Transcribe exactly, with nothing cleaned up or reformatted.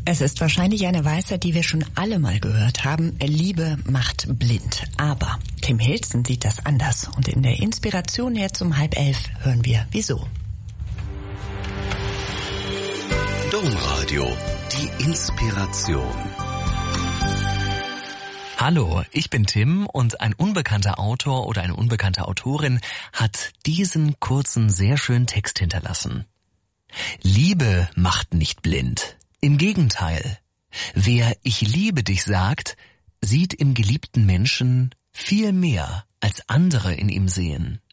Es ist wahrscheinlich eine Weisheit, die wir schon alle mal gehört haben. Liebe macht blind. Aber Tim Hilzen sieht das anders. Und in der Inspiration jetzt um halb elf hören wir, wieso. Domradio, die Inspiration. Hallo, ich bin Tim und ein unbekannter Autor oder eine unbekannte Autorin hat diesen kurzen, sehr schönen Text hinterlassen. Liebe macht nicht blind. Im Gegenteil. Wer ich liebe dich sagt, sieht im geliebten Menschen viel mehr, als andere in ihm sehen.